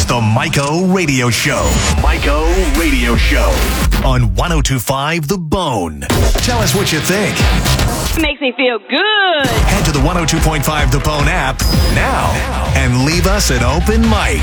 It's the Mike-O Radio Show. Mike-O Radio Show on 102.5 The Bone. Tell us what you think. It makes me feel good. Head to the 102.5 The Bone app now and leave us an open mic.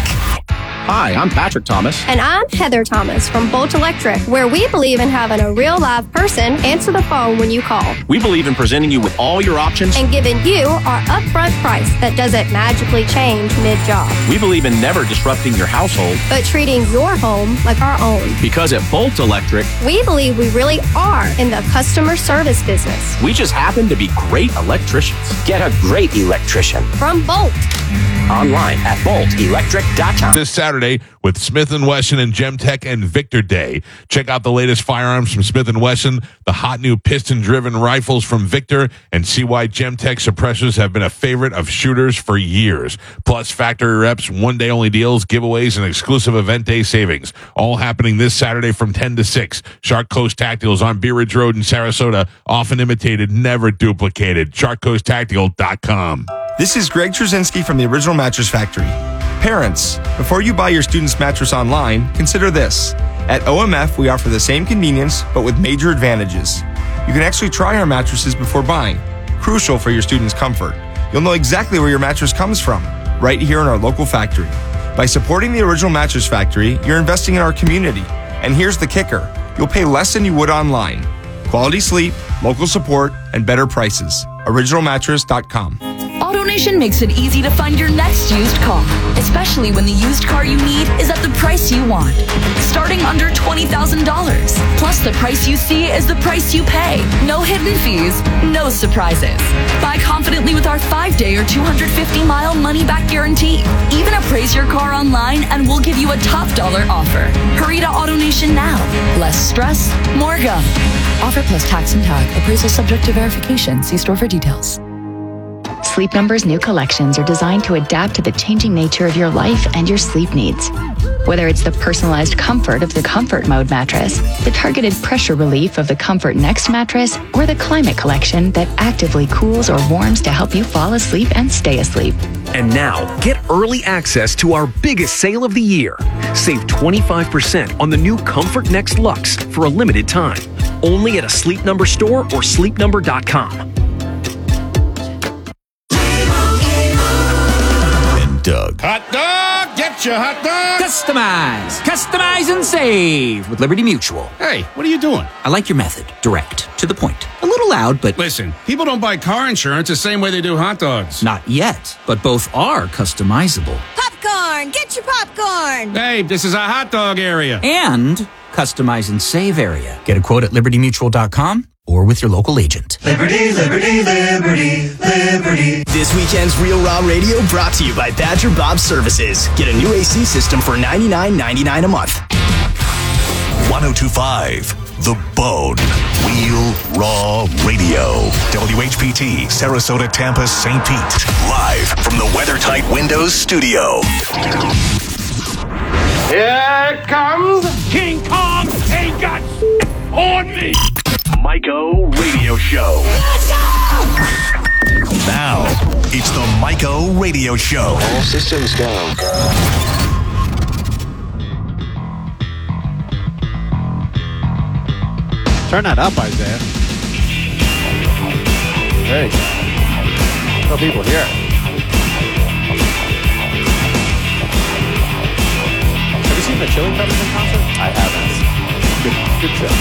Hi, I'm Patrick Thomas. And I'm Heather Thomas from Bolt Electric, where we believe in having a real live person answer the phone when you call. We believe in presenting you with all your options and giving you our upfront price that doesn't magically change mid-job. We believe in never disrupting your household, but treating your home like our own. Because at Bolt Electric, we believe we really are in the customer service business. We just happen to be great electricians. Get a great electrician from Bolt. Online at boltelectric.com. This Saturday with Smith & Wesson and Gemtech and Victor Day. Check out the latest firearms from Smith & Wesson, the hot new piston-driven rifles from Victor, and see why Gemtech suppressors have been a favorite of shooters for years. Plus factory reps, one-day-only deals, giveaways, and exclusive event day savings. All happening this Saturday from 10 to 6. Shark Coast Tacticals on Bee Ridge Road in Sarasota. Often imitated, never duplicated. SharkCoastTactical.com. This is Greg Trzynski from the Original Mattress Factory. Parents, before you buy your student's mattress online, consider this. At OMF, we offer the same convenience, but with major advantages. You can actually try our mattresses before buying, crucial for your student's comfort. You'll know exactly where your mattress comes from, right here in our local factory. By supporting the Original Mattress Factory, you're investing in our community. And here's the kicker. You'll pay less than you would online. Quality sleep, local support, and better prices. OriginalMattress.com. AutoNation makes it easy to find your next used car, especially when the used car you need is at the price you want. Starting under $20,000. Plus, the price you see is the price you pay. No hidden fees, no surprises. Buy confidently with our 5-day or 250-mile money-back guarantee. Even appraise your car online and we'll give you a top dollar offer. Hurry to AutoNation now. Less stress, more go. Offer plus tax and tag. Appraisal subject to verification. See store for details. Sleep Number's new collections are designed to adapt to the changing nature of your life and your sleep needs. Whether it's the personalized comfort of the Comfort Mode mattress, the targeted pressure relief of the Comfort Next mattress, or the Climate Collection that actively cools or warms to help you fall asleep and stay asleep. And now, get early access to our biggest sale of the year. Save 25% on the new Comfort Next Luxe for a limited time. Only at a Sleep Number store or sleepnumber.com. Doug. Hot dog! Get your hot dog! Customize and save with Liberty Mutual. Hey, what are you doing? I like your method. Direct, to the point. A little loud, but... Listen, people don't buy car insurance the same way they do hot dogs. Not yet, but both are customizable. Popcorn! Get your popcorn! Hey, this is a hot dog area. And customize and save area. Get a quote at libertymutual.com or with your local agent. Liberty, liberty, liberty, liberty. This weekend's Real Raw Radio brought to you by Badger Bob Services. Get a new AC system for $99.99 a month. 102.5 The Bone. Real Raw Radio. WHPT, Sarasota, Tampa, St. Pete. Live from the WeatherTight Windows studio. Here comes King Kong ain't got on me. Mike-O Radio Show. Now, it's the Mike-O Radio Show. All systems go. Turn that up, Isaiah. Hey. No people here. Have you seen the Chili Peppers in concert? I haven't. Good show.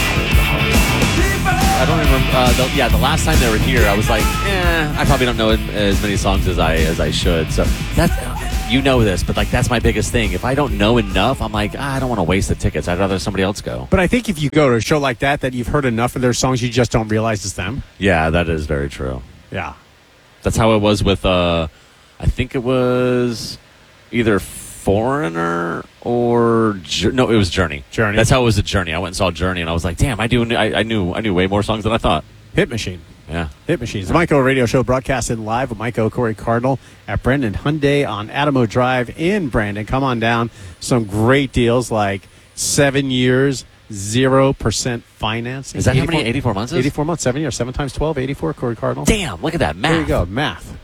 I don't remember. The last time they were here, I was like, I probably don't know as many songs as I should. So that's, you know this, but like that's my biggest thing. If I don't know enough, I'm like, I don't want to waste the tickets. I'd rather somebody else go. But I think if you go to a show like that you've heard enough of their songs, you just don't realize it's them. Yeah, that is very true. Yeah, that's how it was with. I think it was either Foreigner or no, it was Journey. Journey. That's how it was a Journey. I went and saw Journey, and I was like, damn, I knew way more songs than I thought. Hit Machine. Yeah. Hit Machines. The Mike-O Radio Show broadcasted live with Mike-O, Corey Cardinal at Brendan Hyundai on Adamo Drive in Brandon. Come on down. Some great deals like 7 years, 0% financing. Is that how many 84 months is? 84 months, 7 years, 7 times 12, 84, Corey Cardinal. Damn, look at that math. There you go, math.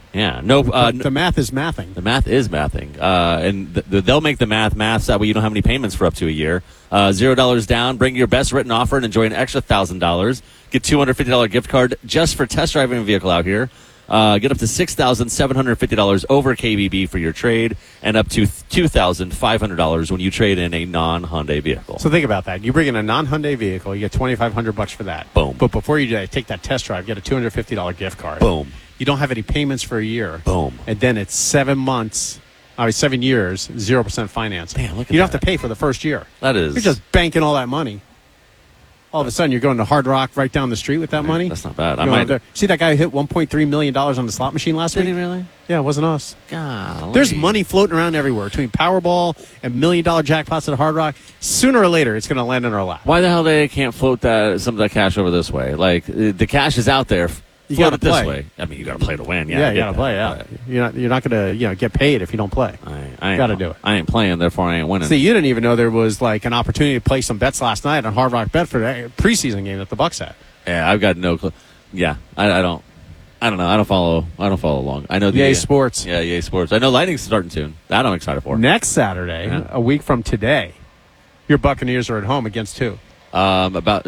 Yeah, no. The math is mathing. The math is mathing, and they'll make the math so that way you don't have any payments for up to a year. $0 down. Bring your best written offer and enjoy an extra $1,000. Get $250 gift card just for test driving a vehicle out here. Get up to $6,750 over KBB for your trade, and up to $2,500 when you trade in a non-Hyundai vehicle. So think about that. You bring in a non-Hyundai vehicle, you get $2,500 for that. Boom. But before you take that test drive, get a $250 gift card. Boom. You don't have any payments for a year. Boom. And then it's 7 months. 7 years, 0% financing. Damn, look at you don't that. have to pay for the first year. That is. You're just banking all that money. All of a sudden, you're going to Hard Rock right down the street with that money. That's not bad. I might See that guy who hit $1.3 million on the slot machine last week? Did he really? Yeah, it wasn't us. Golly. There's money floating around everywhere between Powerball and $1 million jackpots at Hard Rock. Sooner or later, it's going to land in our lap. Why the hell they can't float some of that cash over this way? Like, the cash is out there. You Float gotta it this play. way. I mean, you got to play to win. Yeah, Yeah, I you get got to that. play. Yeah, you're not going to get paid if you don't play. I got to do it. I ain't playing, therefore I ain't winning. See, you didn't even know there was like an opportunity to play some bets last night on Hard Rock Bedford preseason game that the Bucks had. Yeah, I've got no clue. Yeah, I don't know. I don't follow along. I know the EA Sports. Yeah, EA Sports. I know Lightning's starting soon. That I'm excited for. Next Saturday, a week from today, your Buccaneers are at home against who? About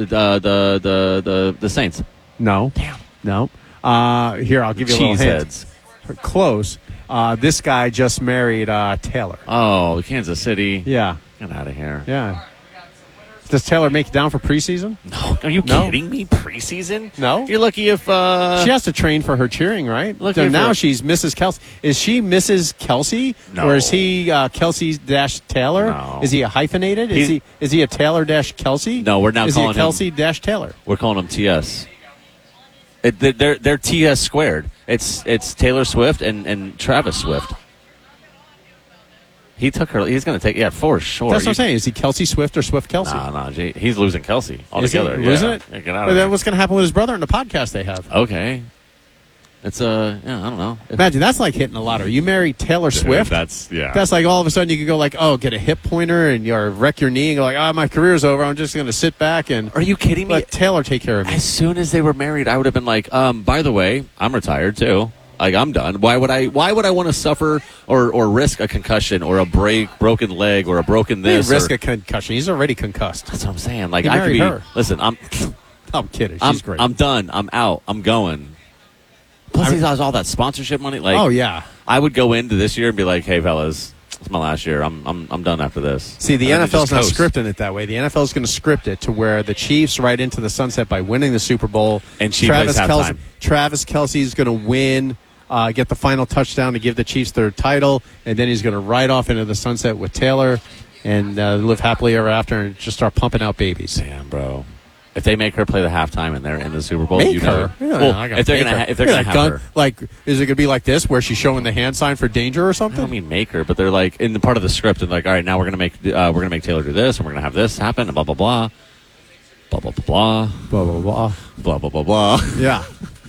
the Saints. No. Damn. No. Here, I'll give you a little hint. Cheeseheads. Close. This guy just married Taylor. Oh, Kansas City. Yeah. Get out of here. Yeah. Does Taylor make it down for preseason? No. Are you kidding me? Preseason? No. You're lucky if... she has to train for her cheering, right? Look so here now for- she's Mrs. Kelsey. Is she Mrs. Kelsey? No. Or is he Kelsey-Taylor? No. Is he a hyphenated? Is he a Taylor-Kelsey? No, we're now is calling he a Kelsey-Taylor? We're calling him TS. They're TS squared. It's Taylor Swift and Travis Swift. He took her. He's going to take. Yeah, for sure. That's what I'm saying. Is he Kelsey Swift or Swift Kelsey? No. He's losing Kelsey Is he altogether. losing it? Yeah, get out But of then there. what's going to happen with his brother in the podcast they have? Okay. It's I don't know. Imagine that's like hitting the lottery. You marry Taylor Swift. That's like all of a sudden you could go like, oh, get a hip pointer and you wreck your knee and go like, oh, my career's over. I'm just going to sit back and. Are you kidding me? Let Taylor take care of me. As soon as they were married, I would have been like, by the way, I'm retired too. Like, I'm done. Why would I want to suffer or risk a concussion or a broken leg or a broken this? Risk a concussion. He's already concussed. That's what I'm saying. Like, He I could be. married her. Listen, I'm kidding. She's great. I'm done. I'm out. I'm going. Plus, he has all that sponsorship money. Like, oh yeah. I would go into this year and be like, hey, fellas, it's my last year. I'm done after this. See, the And then NFL's just not coast. scripting it that way. The NFL is going to script it to where the Chiefs ride into the sunset by winning the Super Bowl. And Chiefs plays halftime. Travis Kelce is going to win, get the final touchdown to give the Chiefs their title, and then he's going to ride off into the sunset with Taylor and live happily ever after and just start pumping out babies. Damn, bro. If they make her play the halftime and they're in the Super Bowl, Make you know. her. Yeah, Well, I gotta if they're make gonna her. if they're Look gonna at have that her, gun. Like, is it going to be like this where she's showing the hand sign for danger or I something? don't mean make her, but they're like in the part of the script and like, all right, now we're gonna make Taylor do this and we're gonna have this happen and blah blah blah, blah blah blah Blah, blah, blah. blah blah blah blah. Yeah.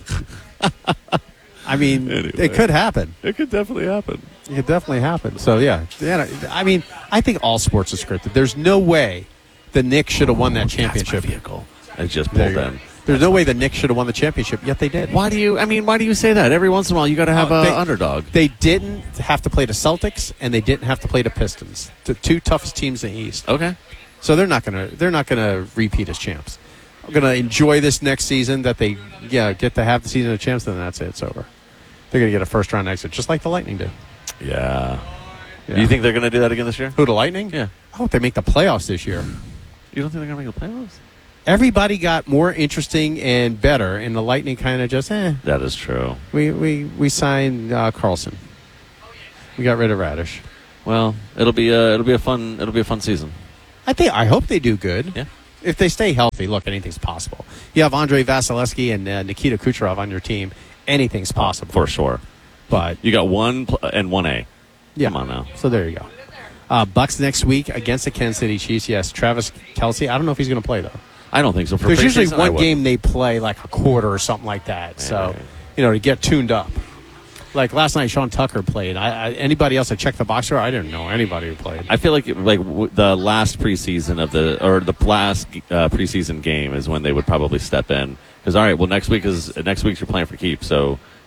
I mean, Anyway. it could happen. It could definitely happen. It could definitely happen. So, yeah. I mean, I think all sports are scripted. There's no way the Knicks should have won that championship. That's my vehicle. I just There pulled you go. in. There's no way the Knicks should have won the championship, yet they did. Why do you say that? Every once in a while, you got to have an underdog. They didn't have to play the Celtics, and they didn't have to play the Pistons, the two toughest teams in the East. Okay. So they're not gonna repeat as champs. I'm gonna enjoy this next season that they get to have the season of champs, then that's it. It's over. They're gonna get a first round exit, just like the Lightning did. Yeah. Do you think they're going to do that again this year? Who, the Lightning? Yeah. I hope they make the playoffs this year. You don't think they're going to make the playoffs? Everybody got more interesting and better, and the Lightning kind of just, That is true. We signed Carlson. We got rid of Radish. Well, it'll be a fun season. I hope they do good. Yeah. If they stay healthy, look, anything's possible. You have Andrei Vasilevsky and Nikita Kucherov on your team. Anything's possible. For sure. But you got 1 and 1A. Yeah. Come on now. So there you go. Bucks next week against the Kansas City Chiefs. Yes, Travis Kelce. I don't know if he's going to play, though. I don't think so. For There's usually preseason, one game they play like a quarter or something like that. So, to get tuned up. Like last night, Sean Tucker played. Anybody else that checked the box score? I didn't know anybody who played. I feel like the last preseason the last preseason game is when they would probably step in because all right, well next week you're playing for keeps, so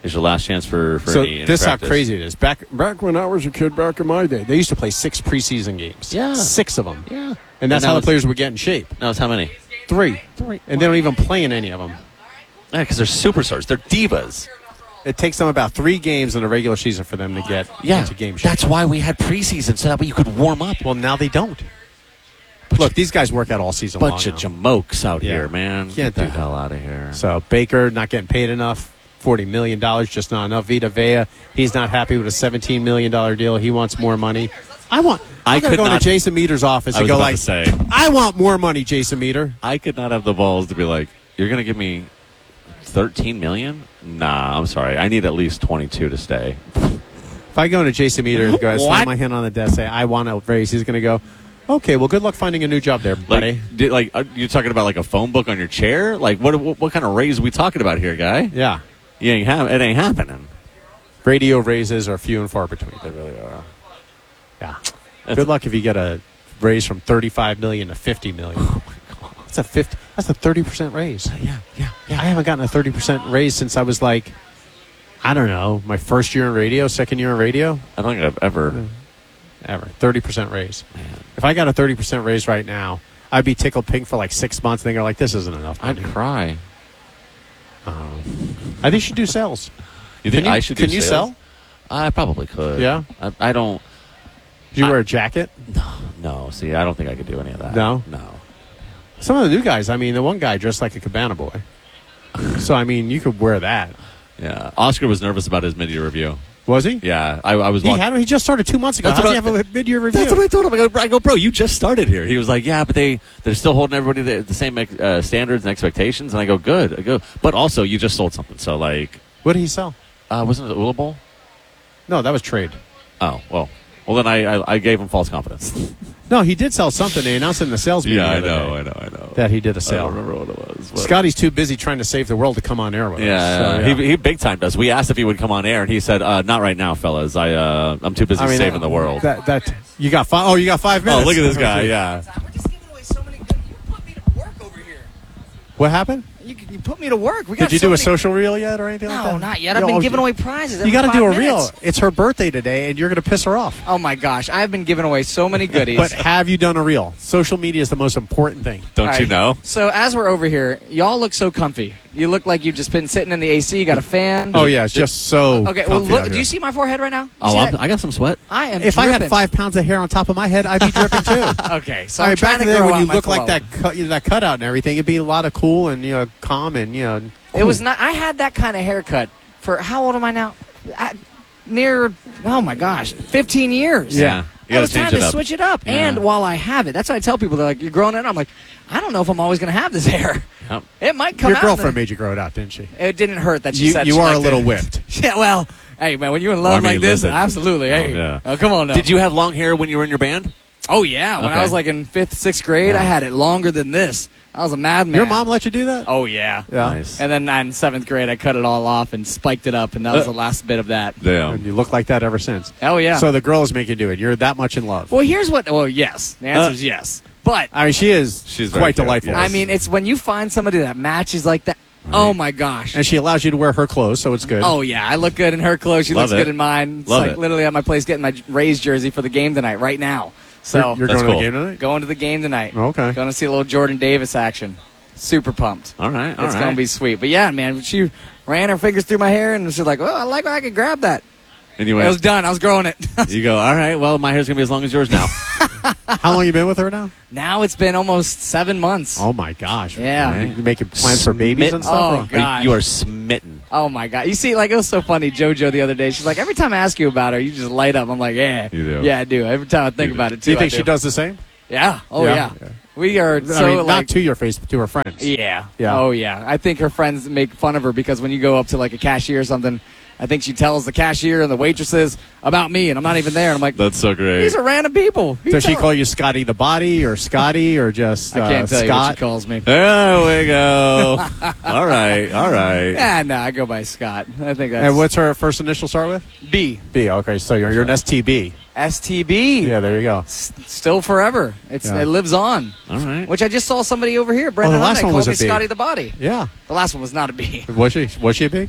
is your last chance for So any this is how practice. crazy it is. Back when I was a kid, back in my day, they used to play 6 preseason games. Yeah. 6 of them. Yeah. And that's now how the it's- players would get in shape. No, it's how many? 3. And they don't even play in any of them. Yeah, because they're superstars. They're divas. It takes them about 3 games in the regular season for them to get into game shape. That's why we had preseason, so that way you could warm up. Well, now they don't. Look, these guys work out all season long. Bunch of now. jamokes out Yeah. here, man. Can't Get the do that. hell out of here. So Baker not getting paid enough. $40 million, just not enough. Vita Vea, he's not happy with a $17 million deal. He wants more money. I'm going to go into Jason Meter's office and go like, I want more money, Jason Meter. I could not have the balls to be like, you're going to give me $13 million? Nah, I'm sorry. I need at least 22 to stay. If I go into Jason Meter and go, slam my hand on the desk, say, I want a raise, he's going to go, okay, well, good luck finding a new job there, buddy. Are you talking about like a phone book on your chair? Like, what kind of raise are we talking about here, guy? Yeah. It ain't happening. Radio raises are few and far between. They really are. Yeah. Good luck if you get a raise from $35 million to $50 million. Oh my God. That's a 30% raise. Yeah. I haven't gotten a 30% raise since I was like, I don't know, my first year in radio, second year in radio. I don't think I've ever. 30% raise. Man. If I got a 30% raise right now, I'd be tickled pink for like 6 months thinking like, this isn't enough money. I'd cry. I think you should do sales. You think I should do Can you sales? sell? I probably could. Yeah? I don't. Do you wear a jacket? No. See, I don't think I could do any of that. No? No. Some of the new guys, I mean, the one guy dressed like a Cabana boy. So, I mean, you could wear that. Yeah. Oscar was nervous about his mid-year review. Was he? Yeah. I was He just started 2 months ago. That's How does he what have a mid-year review? That's what I told him. I go, bro, you just started here. He was like, yeah, but they're still holding everybody the same standards and expectations. And I go, good. I go, but also you just sold something. So like, what did he sell? Wasn't it Ula Bowl? No, that was trade. Oh, well then I gave him false confidence. No, he did sell something. They announced it in the sales meeting. Yeah, the other day I know. That he did a sale. I don't remember what it was. Scotty's too busy trying to save the world to come on air with us. Yeah, So, He big time does. We asked if he would come on air, and he said, "Not right now, fellas. I'm too busy saving the world." That you got 5. Oh, you got 5 minutes. Oh, look at this guy. Yeah. What happened? You put me to work. We got Did you do a social reel yet or anything like that? No, not yet. I've been giving away prizes. You got to do a reel. reel. It's her birthday today, and you're going to piss her off. Oh, my gosh. I've been giving away so many goodies. But have you done a reel? Social media is the most important thing. Don't you know? So as we're over here, y'all look so comfy. You look like you've just been sitting in the AC. You got a fan. Oh, yeah. It's just so Okay, well, comfy look. out Do here. you see my forehead right now? I got some sweat. I am If I had dripping. 5 pounds of hair on top of my head, I'd be dripping too. Okay, so All I'm right, trying back to there grow when out you my look like flow. that cutout and everything, it'd be a lot of cool and calm and It cool. was not. I had that kind of haircut for how old am I now? Near. Oh my gosh, 15 years. Yeah. You It was gotta time change to it up. switch it up. Yeah. And while I have it, that's what I tell people. They're like, "You're growing it." I'm like, I don't know if I'm always going to have this hair. Yep. It might come Your out. girlfriend made you grow it out, didn't she? It didn't hurt that she said You she are a liked little it. whipped. Yeah, well, hey man, when you're in love like this, absolutely. Hey, yeah. come on now. Did you have long hair when you were in your band? Oh yeah, when I Okay. was like in 5th, 6th grade, I had it longer than this. I was a madman. Your mom let you do that? Oh yeah. Yeah. Nice. And then in 7th grade, I cut it all off and spiked it up, and that was the last bit of that. Damn. And you look like that ever since. Oh yeah. So the girls make you do it. You're that much in love. Well, here's what. Well, yes. The answer is yes. But I mean, she's very quite cute, delightful. yes. I mean, it's when you find somebody that matches like that. Right. Oh my gosh. And she allows you to wear her clothes, so it's good. Oh yeah, I look good in her clothes. She Love looks it. good in mine. It's Love like it. literally at my place getting my Rays jersey for the game tonight, right now. So You're That's going to cool. the game tonight? going to the game tonight. Okay. Going to see a little Jordan Davis action. Super pumped. All right. It's going to be sweet. But yeah, man, she ran her fingers through my hair and she's like, "Oh, I like how I could grab that." Anyway, It was done. I was growing it. you go. All right. Well, my hair's gonna be as long as yours now. How long you been with her now? Now it's been almost 7 months. Oh, my gosh. Yeah. You making plans for babies and stuff? Oh, God. You are smitten. Oh my God! You see, like it was so funny. JoJo the other day, she's like, every time I ask you about her, you just light up. I'm like, yeah, You do. yeah, I do. Every time I think about it, too. Do you think I she does the same? Yeah. Oh Yeah. yeah. We are I so mean, like. not to your face, but to her friends. Yeah. Yeah. Oh yeah. I think her friends make fun of her because when you go up to like a cashier or something, I think she tells the cashier and the waitresses about me, and I'm not even there. And I'm like, That's so great. these are random people. Who Does she tell- call you Scotty the Body or Scotty or just I can't tell you what Scott? she calls me. There we go. All right. All right. Yeah, no, I go by Scott. I think that's And what's her first initial start with? B. B. Okay, so you're an STB. STB. Yeah, there you go. Still forever. It lives on. All right. Which I just saw somebody over here. Brendan the last Hynek one was called me a B. Scotty the Body. Yeah. The last one was not a B. Was she a big?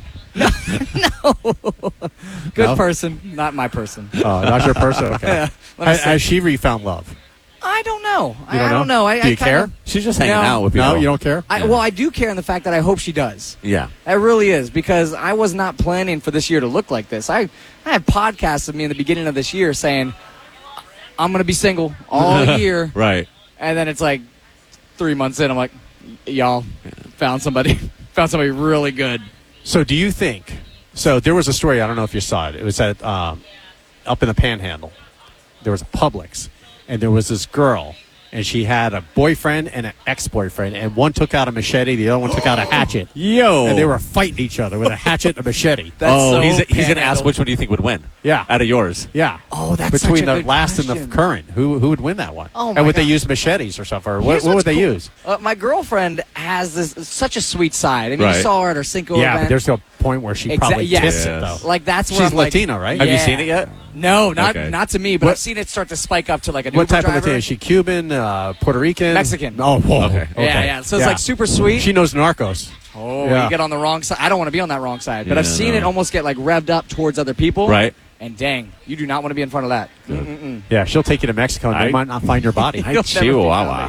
Good No? person, not my person. Oh, not your person? Okay. Yeah, let me see. Has she refound love? I don't know. You I don't know. Do you care? Kinda, She's just hanging out with people. No, you don't care? Well, I do care in the fact that I hope she does. Yeah. It really is, because I was not planning for this year to look like this. I had podcasts of me in the beginning of this year saying, I'm going to be single all year. Right. And then it's like 3 months in, I'm like, y'all, found somebody really good. So do you think, so there was a story, I don't know if you saw it. It was at, up in the Panhandle. There was a Publix, and there was this girl, and she had a boyfriend and an ex-boyfriend, and one took out a machete, the other one took out a hatchet. Yo. And they were fighting each other with a hatchet and a machete. He's going to ask which one do you think would win? Yeah. Out of yours? Yeah. Oh, that's between such a the good last and question. the current. Who would win that one? Oh, my and would they God. use machetes or something? Or what Here's would what's they cool. use? My girlfriend has such a sweet side. I mean, Right. you saw her at her Cinco Yeah, event. but there's a point where she probably tips it, though. Like, that's where She's I'm like, Latina, right? Have you yeah. seen it yet? No, not Okay. not to me, but What- I've seen it start to spike up to like a What Uber type driver. of Latina? Is she Cuban, Puerto Rican? Mexican. Oh, whoa. Okay. Yeah. So it's like super sweet. She knows Narcos. Oh, Yeah. you get on the wrong side. I don't want to be on that wrong side, but I've Yeah, seen no. it almost get like revved up towards other people. Right. And dang, you do not want to be in front of that. Mm-mm-mm. Yeah, she'll take you to Mexico and I- you might not find your body. I Chihuahua.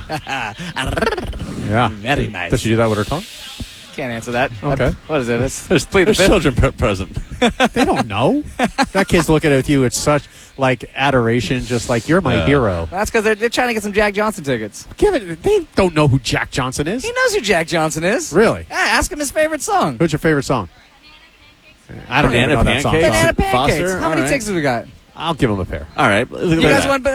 Yeah. Very nice. Does she do that with her tongue? Can't answer that. Okay. What is it? It's There's plead the fifth. children present. They don't know. That kid's looking at you with such like adoration, just like you're my hero. That's because they're trying to get some Jack Johnson tickets. They don't know who Jack Johnson is. He knows who Jack Johnson is. Really? Yeah, ask him his favorite song. Who's your favorite song? I don't even Banana know that song. Pancakes? Banana Pancakes. Foster? How many All right. tickets have we got? I'll give him a pair. All right. You guys want?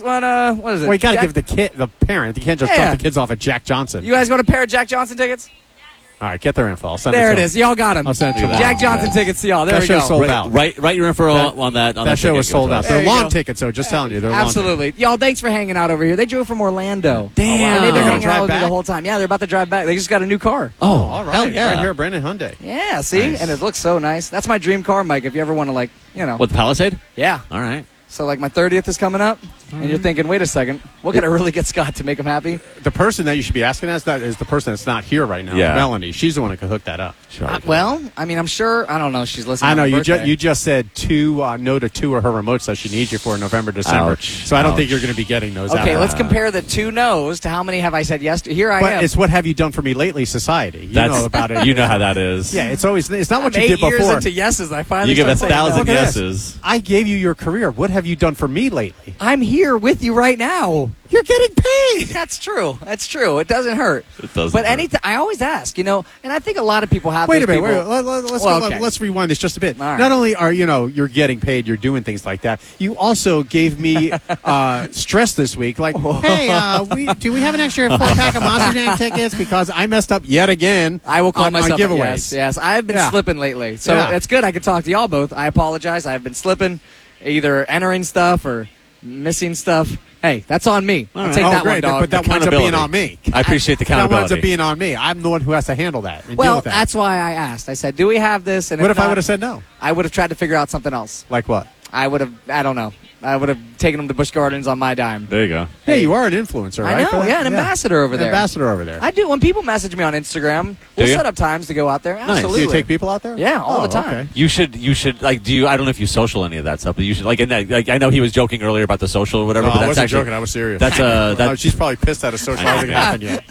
What is it? Well, you got to Jack- give the kid, the parent. You can't just Yeah. drop the kids off at Jack Johnson. You guys want a pair of Jack Johnson tickets? All right, get their info. I'll send There it it to is. Y'all got him. I'll send it to you. Jack Johnson tickets to y'all. There That we show's go. sold out. Write your info on that. That show was sold out. There They're you long go. tickets, so just telling you. They're long Absolutely. Y'all, thanks for hanging out over here. They drove from Orlando. Damn. And they've been They're gonna hanging out drive with me back? the whole time. Yeah, they're about to drive back. They just got a new car. Oh, all right. hell yeah. Right here at Brandon Hyundai. Yeah, see? Nice. And it looks so nice. That's my dream car, Mike, if you ever want to, like, you know. What, the Palisade? Yeah. All right. So, like, my 30th is coming up, and you're thinking, wait a second, what can I really get Scott to make him happy? The person that you should be asking is the person that's not here right now. Yeah. Melanie. She's the one that could hook that up. Sure. Well, I mean, I'm sure, I don't know, she's listening. I know on her birthday. you just said no to two of her remotes that she needs you for November, December. Ouch. So I don't think Ouch. you're going to be getting those. Okay, out. let's compare the 2 no's to how many have I said yes to. Here I But am. it's what have you done for me lately, society. You know about it. You know how that is. Yeah, it's not what I'm you 8 did years before. into yeses. I finally You give started saying 1,000 Look at this. yeses. I gave you your career. What have you done for me lately? I'm here with you right now. You're getting paid. That's true. That's true. It doesn't hurt. It doesn't But hurt. I always ask, you know, and I think a lot of people have. Wait those a minute. people- Let's rewind this just a bit. All right. Not only are you're getting paid, you're doing things like that. You also gave me stress this week. Like, hey, do we have an extra 4-pack of Monster Jam tickets because I messed up yet again? I will call on myself giveaways. Yes. I've been Yeah. slipping lately, so Yeah. it's good. I can talk to y'all both. I apologize. I've been slipping, either entering stuff or missing stuff. Hey, that's on me. I'll take that great. one, dog. But that winds up being on me. I appreciate the That winds accountability. up being on me. I'm the one who has to handle that. And deal Well, with that. that's why I asked. I said, "Do we have this?" And What if I not, would have said no? I would have tried to figure out something else. Like what? I would have. I don't know. I would have taken them to Busch Gardens on my dime. There you go. Hey, you are an influencer, I right? know, for that? yeah, an ambassador over An there. ambassador over there. I do. When people message me on Instagram, we'll you? set up times to go out there. Nice. Absolutely. Do you take people out there? Yeah, all Oh, the time. okay. You should like. Do you? I don't know if you social any of that stuff, but you should like. And like, I know he was joking earlier about the social or whatever. No, but I that's wasn't actually, joking. I was serious. That's Oh, she's probably pissed at a social. I know. Hasn't happened yet.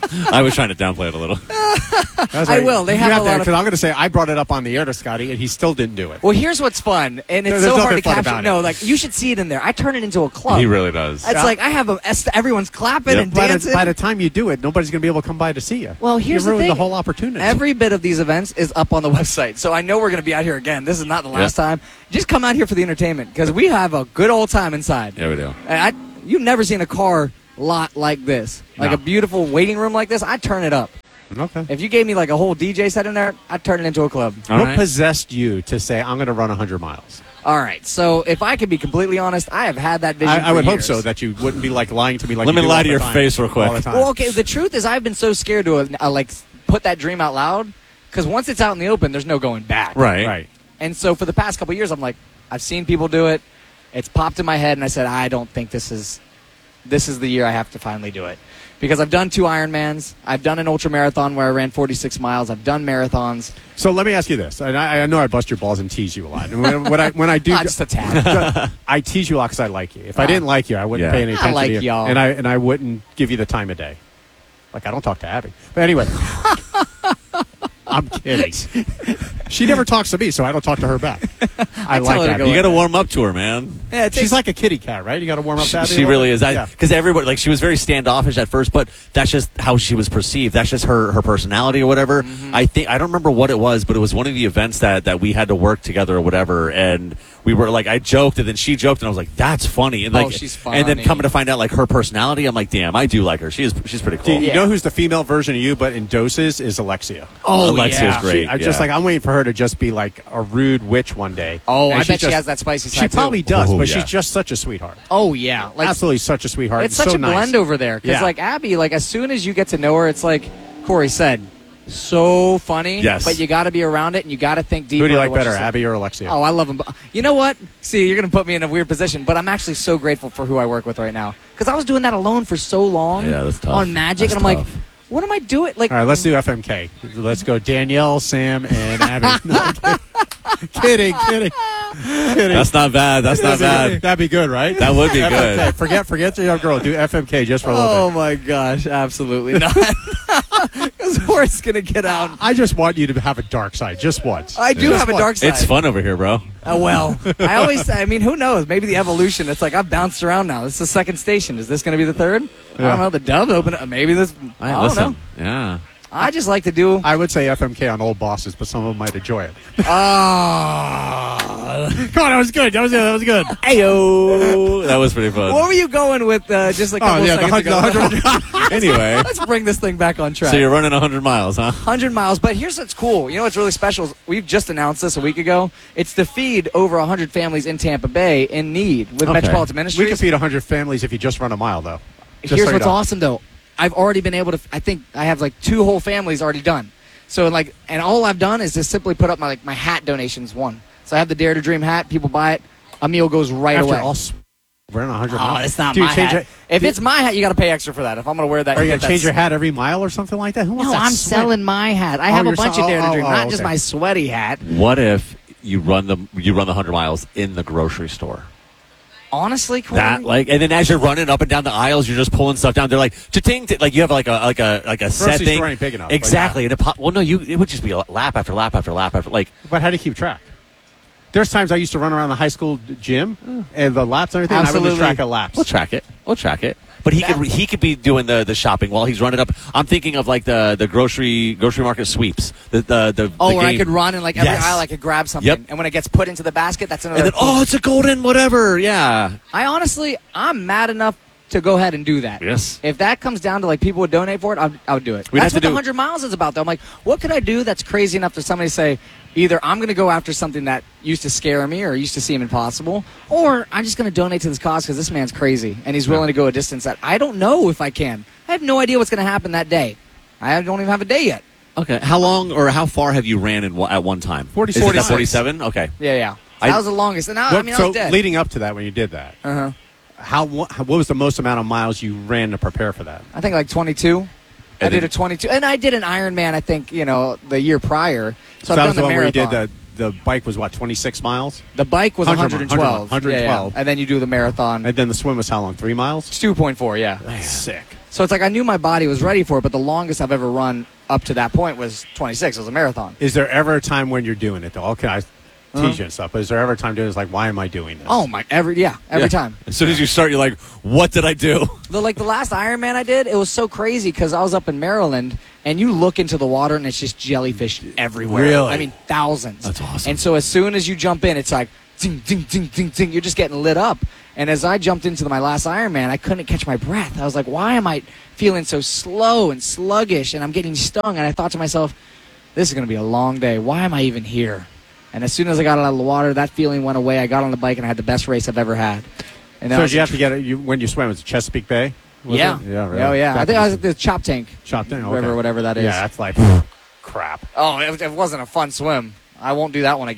I was trying to downplay it a little. I will. They have a lot of. Because I'm going to say I brought it up on the air to Scotty, and he still didn't do it. Well, here's what's fun, and it's There's so hard nothing to fun capture. about it. No, like you should see it in there. I turn it into a club. He really does. It's like I have everyone's clapping and By dancing. the time you do it, nobody's going to be able to come by to see you. Well, here's you the ruined thing. the whole opportunity. Every bit of these events is up on the website, so I know we're going to be out here again. This is not the last time. Just come out here for the entertainment because we have a good old time inside. Yeah, we do. And you've never seen a car lot like this, like No. a beautiful waiting room like this. I turn it up. Okay. If you gave me like a whole DJ set in there, I'd turn it into a club. What possessed you to say I'm going to run 100 miles? All right, so if I could be completely honest, I have had that vision. I would for hope years. so that you wouldn't be like lying to me. Like Let you me do lie all to the your time. face real quick. All the time. Well, okay. The truth is, I've been so scared to like put that dream out loud because once it's out in the open, there's no going back. Right. Right. And so for the past couple of years, I'm like, I've seen people do it. it's popped in my head, and I said, I don't think this is the year I have to finally do it. Because I've done 2 Ironmans. I've done an ultra marathon where I ran 46 miles. I've done marathons. So let me ask you this. And I know I bust your balls and tease you a lot. And when I do, just a tad. I tease you a lot because I like you. If I didn't like you, I wouldn't pay any attention I like to you. y'all. And I wouldn't give you the time of day. Like, I don't talk to Abby. But anyway, I'm kidding. She never talks to me, so I don't talk to her back. I like Abby. You got to warm up to her, man. Yeah, she's like a kitty cat, right? You got to warm up to Abby. She really is. Yeah. Because everybody, like, she was very standoffish at first, but that's just how she was perceived. That's just her personality or whatever. Mm-hmm. I don't remember what it was, but it was one of the events that we had to work together or whatever, and we were like, I joked, and then she joked, and I was like, that's funny. And like, she's funny. And then coming to find out, like, her personality, I'm like, damn, I do like her. She's pretty cool. You know who's the female version of you, but in doses, is Alexia. Oh, Alexia's great. I'm waiting for her to just be like a rude witch one day. Oh, And I bet she has that spicy side, She probably too. does, Oh, but yeah. she's just such a sweetheart. Oh, yeah. Like, Absolutely such a sweetheart. it's such so a nice. blend over there. Because, Yeah. like, Abby, like, as soon as you get to know her, it's like Corey said, so funny. Yes. But you got to be around it, and you got to think deeper. Who do you like into what better, she said. Abby or Alexia? Oh, I love them. You know what? See, you're going to put me in a weird position, but I'm actually so grateful for who I work with right now. Because I was doing that alone for so long Yeah, that's tough. on Magic, That's and I'm tough. like, what am I doing? Like, All right, let's do FMK. Let's go Danielle, Sam, and Abby. No, kidding. That's not bad. That's not bad. That'd be good, right? That would be FMK. good. Forget the young girl. Do FMK just for a little oh bit. my gosh, absolutely not. Because Horace going to get out. I just want you to have a dark side, just once. I do have a dark side. It's fun over here, bro. Well, I mean, who knows? Maybe the evolution. It's like I've bounced around now. This is the second station. Is this going to be the third? I don't know. The Dove open it. Maybe this. I don't know. Yeah. I just like to do. I would say FMK on old bosses, but some of them might enjoy it. Oh. Come on, that was good. That was good. Ayo. That was pretty fun. What were you going with just a couple seconds ago? Anyway. Let's bring this thing back on track. So you're running 100 miles, huh? 100 miles. But here's what's cool. You know what's really special is we've just announced this a week ago. It's to feed over 100 families in Tampa Bay in need with Metropolitan Ministries. We can feed 100 families if you just run a mile, though. Just Here's so you what's know. awesome, though. I've already been able to. I think I have like 2 whole families already done. So like, and all I've done is just simply put up my hat donations. One. So I have the Dare to Dream hat. People buy it. A meal goes right After away. all running 100 miles. Oh, it's not Do you my change hat. it? If it's my hat, you got to pay extra for that. If I'm going to wear that, Are you get going to change your hat every mile or something like that? Who wants No, that I'm sweat? selling my hat. I have a you're bunch sell- of Dare to Dream, not just okay. my sweaty hat. What if you run the 100 miles in the grocery store? Honestly, Corey, That and then as you're running up and down the aisles, you're just pulling stuff down. They're like, cha-ting, like you have like a set Grocery thing. store ain't big enough, but Exactly. And it would just be a lap after lap after lap after like. But how do you keep track? There's times I used to run around the high school gym and the laps and everything. Absolutely. I would track of laps. We'll track it. But he could be doing the shopping while he's running up. I'm thinking of like the grocery market sweeps. The where I game. could run in like every Yes. aisle, I could grab something, Yep. and when it gets put into the basket, that's another. And then it's a golden whatever. Yeah. I'm mad enough to go ahead and do that. Yes. If that comes down to like people would donate for it, I would do it. We'd That's have what to the do- 100 miles is about, though. I'm like, what could I do that's crazy enough for somebody to say, either I'm going to go after something that used to scare me or used to seem impossible, or I'm just going to donate to this cause because this man's crazy and he's willing to go a distance that I don't know if I can. I have no idea what's going to happen that day. I don't even have a day yet. Okay. How long or how far have you ran at one time? 47. Is it 47? Okay. Yeah. That was the longest. And I was so dead. leading up to that, when you did that, what was the most amount of miles you ran to prepare for that? I think like 22. I did a 22. And I did an Ironman, I think, the year prior. So I've that done was the one where you marathon. did the bike was what, 26 miles? The bike was 112. 112. Yeah. And then you do the marathon. And then the swim was how long? 3 miles? It's 2.4, yeah. Man, sick. So it's like I knew my body was ready for it, but the longest I've ever run up to that point was 26. It was a marathon. Is there ever a time when you're doing it, though? Okay, I teach you and stuff, but is there ever a time doing it? It's like, why am I doing this? Oh, my. Every time. As soon as you start, you're like, what did I do? The last Ironman I did, it was so crazy because I was up in Maryland, and you look into the water, and it's just jellyfish everywhere. Really? I mean, thousands. That's awesome. And so as soon as you jump in, it's like, ding, ding, ding, ding, ding. You're just getting lit up. And as I jumped into my last Ironman, I couldn't catch my breath. I was like, why am I feeling so slow and sluggish, and I'm getting stung? And I thought to myself, this is going to be a long day. Why am I even here? And as soon as I got out of the water, that feeling went away. I got on the bike, and I had the best race I've ever had. And So did you have to get it when you swam? Was it Chesapeake Bay? Was Yeah. it? Yeah, really. Oh, yeah. I think I was at the Chop Tank. Chop Tank, okay. Whatever that is. Yeah, that's like crap. Oh, it wasn't a fun swim. I won't do that one again.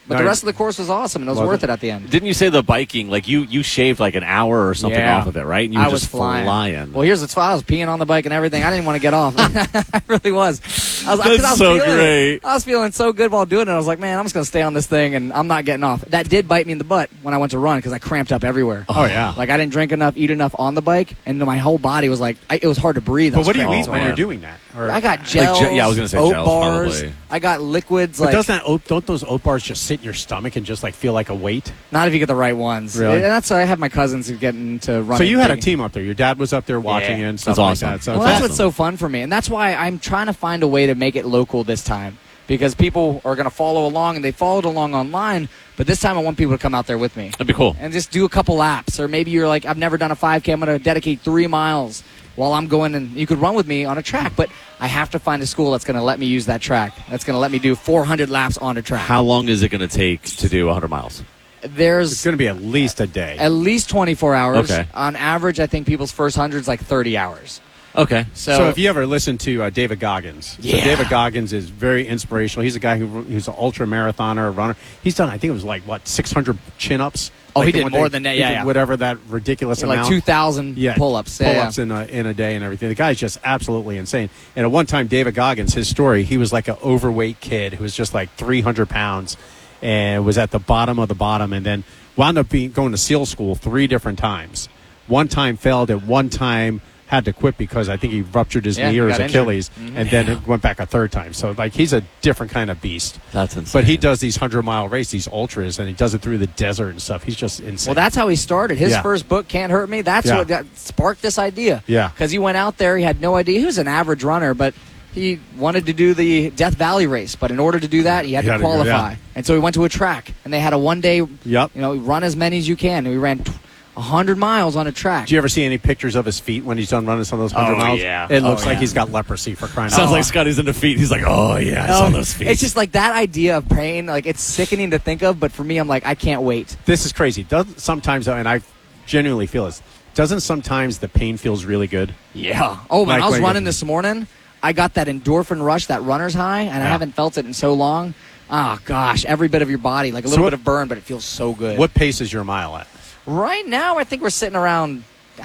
But the rest of the course was awesome, and it was worth it at the end. Didn't you say the biking, like you shaved like an hour or something off of it, right? And you were was just flying. Well, here's the thing. I was peeing on the bike and everything. I didn't want to get off. I really was. That's so great. I was feeling so good while doing it. I was like, man, I'm just going to stay on this thing, and I'm not getting off. That did bite me in the butt when I went to run because I cramped up everywhere. Oh, yeah. Like, I didn't drink enough, eat enough on the bike, and my whole body was like, it was hard to breathe. But what do you eat when you're doing that? Or, I got gels, I was going to say oat gels, bars. probably. I got liquids. But Like, don't those oat bars just sit in your stomach and just like feel like a weight? Not if you get the right ones. Really? And that's why I have my cousins who get into running. So you had a team up there. Your dad was up there watching you and stuff like that. So that's what's so fun for me. And that's why I'm trying to find a way to make it local this time. Because people are going to follow along, and they followed along online. But this time I want people to come out there with me. That'd be cool. And just do a couple laps. Or maybe you're like, I've never done a 5K. I'm going to dedicate 3 miles while I'm going. And you could run with me on a track. But I have to find a school that's going to let me use that track. That's going to let me do 400 laps on a track. How long is it going to take to do 100 miles? It's going to be at least a day. At least 24 hours. Okay. On average, I think people's first 100 is like 30 hours. Okay. So if you ever listen to David Goggins, Yeah. so David Goggins is very inspirational. He's a guy who's an ultra marathoner, a runner. He's done, I think it was like, 600 chin-ups? Oh, Like he the did one more day- than that, he yeah, did yeah. Whatever that ridiculous Like amount. 2,000 pull-ups. Yeah, Pull-ups in a day and everything. The guy's just absolutely insane. And at one time, David Goggins, his story, he was like an overweight kid who was just like 300 pounds and was at the bottom of the bottom, and then wound up going to SEAL school 3 different times. One time failed, at one time had to quit because I think he ruptured his knee or his got injured. Achilles, and then went back a 3rd time. So, like, he's a different kind of beast. That's insane. But he does these 100-mile races, these ultras, and he does it through the desert and stuff. He's just insane. Well, that's how he started. His first book, Can't Hurt Me, that's what sparked this idea. Yeah. Because he went out there, he had no idea. He was an average runner, but he wanted to do the Death Valley race. But in order to do that, he had to qualify. And so he went to a track, and they had a one-day, run as many as you can. And we ran 100 miles on a track. Do you ever see any pictures of his feet when he's done running some of those 100 miles? Yeah. It looks like he's got leprosy for crying out loud. Sounds like Scotty's into feet. He's like, oh, yeah, I saw those feet. It's just like that idea of pain, like it's sickening to think of, but for me, I'm like, I can't wait. This is crazy. Sometimes, and I genuinely feel this, doesn't sometimes the pain feels really good? Yeah. Oh, when I was running this morning, I got that endorphin rush, that runner's high, and I haven't felt it in so long. Oh, gosh, every bit of your body, like a little bit of burn, but it feels so good. What pace is your mile at? Right now, I think we're sitting around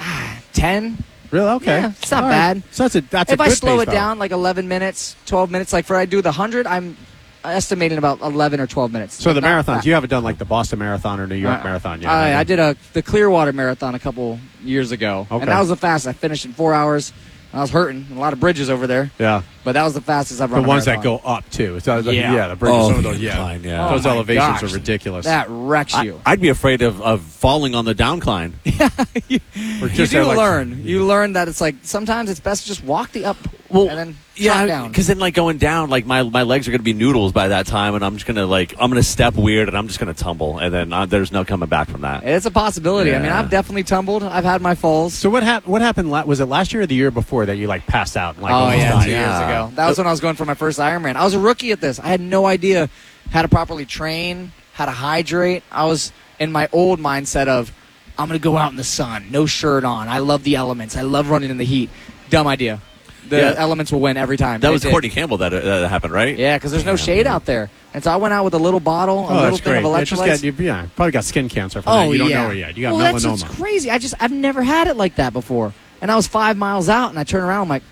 10. Really? Okay. Yeah, it's not All bad. right. So that's a if good I slow pace, it though. down like 11 minutes, 12 minutes, like for I do the 100, I'm estimating about 11 or 12 minutes. So the Not marathons, fast. you haven't done like the Boston Marathon or New York Marathon yet? I did the Clearwater Marathon a couple years ago, Okay. and that was the fastest. I finished in 4 hours. I was hurting. A lot of bridges over there. Yeah. But that was the fastest I've run The a ones that marathon. go up, too. It's, the Yeah. bridges. Oh, some of the those, incline, yeah. Those Oh, my elevations gosh. are ridiculous. That wrecks you. I'd be afraid of falling on the downcline. You just do there, like- learn. You learn that it's like sometimes it's best to just walk the up and then drop down. because then like going down, like my legs are going to be noodles by that time, and I'm just going to step weird, and I'm just going to tumble, and then there's no coming back from that. It's a possibility. I mean, Yeah. I've definitely tumbled. I've had my falls. So what happened? Was it last year or the year before that you like passed out? And, like, Oh, almost yeah, died? 2 years ago. That was when I was going for my first Ironman. I was a rookie at this. I had no idea how to properly train, how to hydrate. I was in my old mindset of, I'm going to go out in the sun, no shirt on. I love the elements. I love running in the heat. Dumb idea. The elements will win every time. That They was did. Courtney Campbell that happened, right? Yeah, because there's no shade out there. And so I went out with a little bottle, a Oh, little that's thing great. of Yeah, just electrolytes. got, probably got skin cancer from that. You don't know it yet. You got That's what's melanoma. crazy. I've never had it like that before. And I was 5 miles out, and I turn around, I'm like,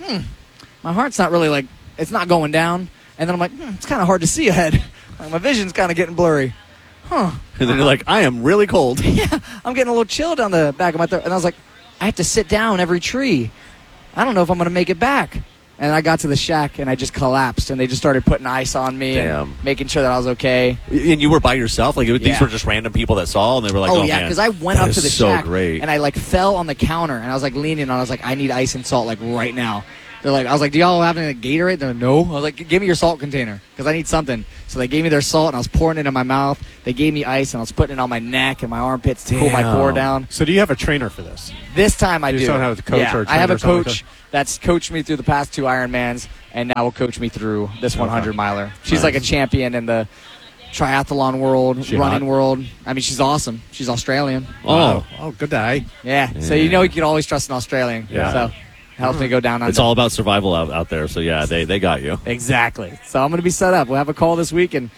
my heart's not really like, it's not going down. And then I'm like, it's kind of hard to see ahead. Like, my vision's kind of getting blurry. And then you're like, I am really cold. Yeah, I'm getting a little chill down the back of my throat. And I was like, I have to sit down every tree. I don't know if I'm going to make it back. And I got to the shack, and I just collapsed, and they just started putting ice on me and making sure that I was okay. And you were by yourself? Like these were just random people that saw, and they were like, oh, yeah, man, because I went that up is to the so shack, great. and I like fell on the counter, and I was like leaning on. I was like, I need ice and salt like right now. They're like, I was like, do y'all have any Gatorade? They're like, no. I was like, give me your salt container because I need something. So they gave me their salt, and I was pouring it in my mouth. They gave me ice, and I was putting it on my neck and my armpits to cool my core down. So do you have a trainer for this? This time I do. You don't have a coach yeah, or a I have a trainer or something coach that's coached me through the past 2 Ironmans, and now will coach me through this 100 miler. She's Nice. like a champion in the triathlon world, She running hot? world. I mean, she's awesome. She's Australian. Oh, good day. Yeah. So you know you can always trust an Australian. Yeah. So helps me go down under. It's all about survival out there. So yeah, they got you. Exactly. So I'm going to be set up. We'll have a call this week, and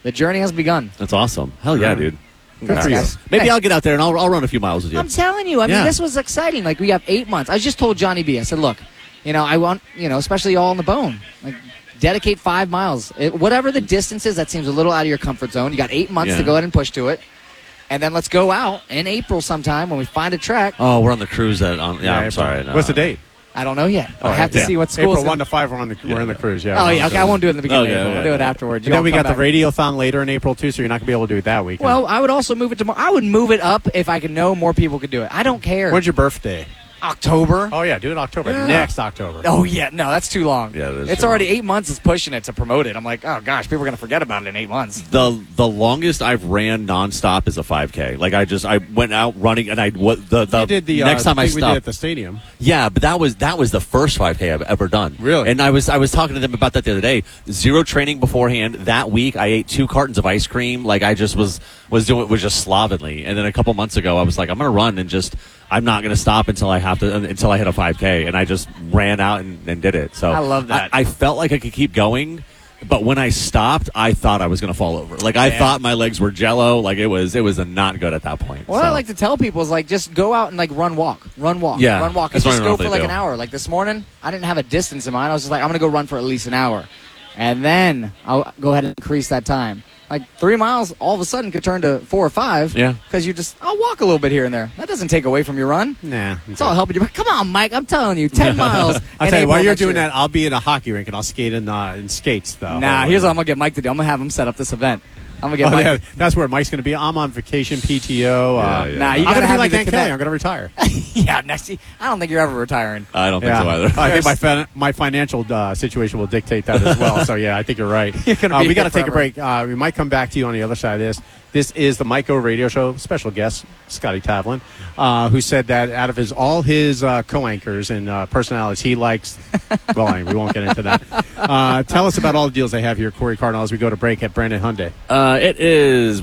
The journey has begun. That's awesome. Hell yeah, dude. Good for you. Maybe I'll get out there and I'll run a few miles with you. I'm telling you. I mean, this was exciting. Like, we have 8 months. I just told Johnny B. I said, look, I want, especially all on the bone. Like, dedicate 5 miles. Whatever the distance is, that seems a little out of your comfort zone. You got 8 months to go ahead and push to it. And then let's go out in April sometime when we find a track. Oh, we're on the cruise. I'm sorry. No. What's the date? I don't know yet. I have to see what schools. April 1 to 5, we're on the cruise. Yeah. Oh yeah. Okay, I won't do it in the beginning. We'll do it afterwards. And then we got the radiothon later in April too, so you're not gonna be able to do it that week. Well, I would also move it tomorrow. I would move it up if I could know more people could do it. I don't care. When's your birthday? October. Oh yeah, do it October. Yeah. Next October. Oh yeah, no, that's too long. Yeah, it's already 8 months. Is pushing it to promote it. I'm like, oh gosh, people are gonna forget about it in 8 months. The longest I've ran nonstop is a 5K. Like I went out running and you did the next time I we stopped did at the stadium. Yeah, but that was the first 5K I've ever done. Really? And I was talking to them about that the other day. Zero training beforehand. That week I ate 2 cartons of ice cream. Like I just was just slovenly. And then a couple months ago I was like, I'm gonna run and I'm not going to stop until I hit a 5K, and I just ran out and did it. So I love that. I felt like I could keep going, but when I stopped, I thought I was going to fall over. Like I thought my legs were jello. Like it was not good at that point. What I like to tell people is like just go out and like run walk. Yeah, and just go for like an hour. Like this morning, I didn't have a distance in mind. I was just like, I'm going to go run for at least an hour, and then I'll go ahead and increase that time. Like 3 miles, all of a sudden could turn to 4 or 5. Yeah. Because I'll walk a little bit here and there. That doesn't take away from your run. Nah. It's all helping you. Come on, Mike. I'm telling you, 10 miles. I'll tell you, while you're doing that, I'll be in a hockey rink and I'll skate in skates, though. Nah, here's what I'm going to get Mike to do. I'm going to have him set up this event. I'm going to get Mike. Yeah, that's where Mike's going to be. I'm on vacation, PTO. Nah, you I'm going to be like Dan Kelly. I'm going to retire. Yeah, next year. I don't think you're ever retiring. I don't think so either. I think my financial situation will dictate that as well. So, yeah, I think you're right. We got to take a break. We might come back to you on the other side of this. This is the Mike O Radio Show special guest, Scotty Tavlin, who said that out of all his co-anchors and personalities, he likes. Well, anyway, we won't get into that. Tell us about all the deals they have here, Corey Cardinal, as we go to break at Brandon Hyundai. It is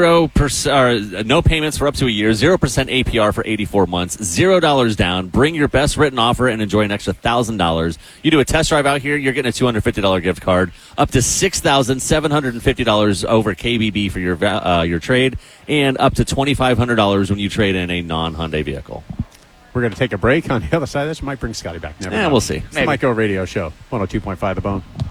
0%, no payments for up to a year, 0% APR for 84 months, $0 down. Bring your best written offer and enjoy an extra $1,000. You do a test drive out here, you're getting a $250 gift card, up to $6,750 over KBB for your trade, and up to $2,500 when you trade in a non-Hyundai vehicle. We're going to take a break. On the other side of this, we might bring Scotty back. Never know. We'll see. It's the Mike O Radio Show, 102.5 The Bone.